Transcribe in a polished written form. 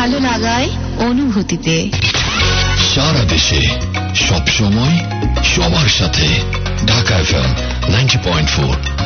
ভালো লাগায় অনুভূতিতে। সারা দেশে সব সময় সবার সাথে ঢাকা FM 90.4